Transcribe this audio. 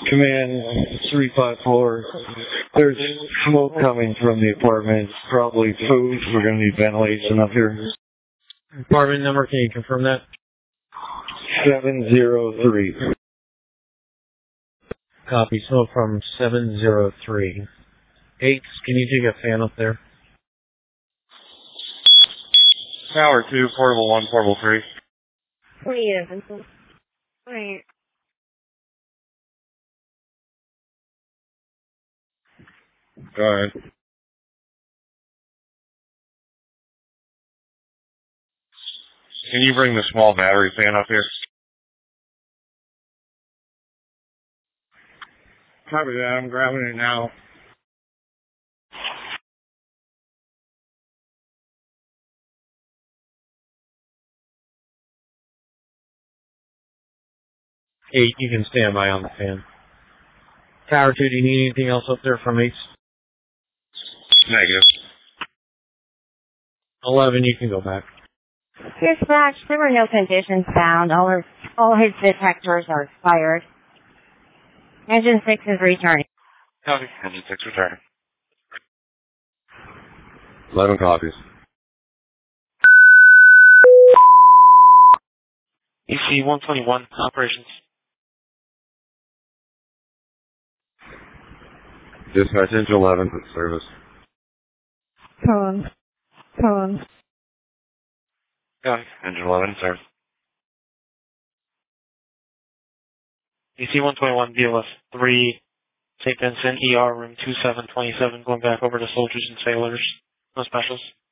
Command 354. There's smoke coming from the apartment. It's probably food. We're going to need ventilation up here. Apartment number, can you confirm that? 703. Copy. Smoke from 703. 8, can you take a fan up there? Tower 2, portable 1, portable 3. Wait. Go ahead. Can you bring the small battery fan up here? Copy that, I'm grabbing it now. Eight, you can stand by on the fan. Tower 2, do you need anything else up there from 8? Negative. 11, you can go back. Dispatch, there were no conditions found. All his detectors are expired. Engine 6 is returning. Copy. Engine 6 returning. 11 copies. EC 121, operations. Dispatch engine 11 for service. Tone. Copy. Engine 11, service. EC 121, BLS 3, St. Vincent, ER room 2727, going back over to soldiers and sailors. No specials.